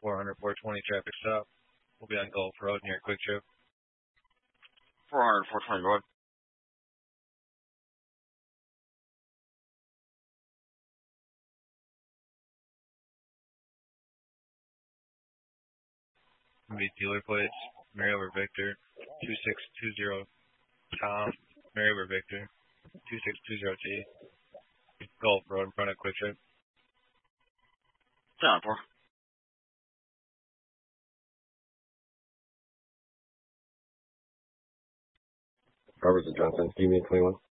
400, 420 traffic stop. We'll be on Gulf Road near Quick Trip. 400, 420, go ahead. Be dealer plates, Mary over Victor, 2620 Tom, Mary over Victor, 2620T, Gulf Road in front of Quick Trip. Down, 4. Robertson Johnson, give me 21.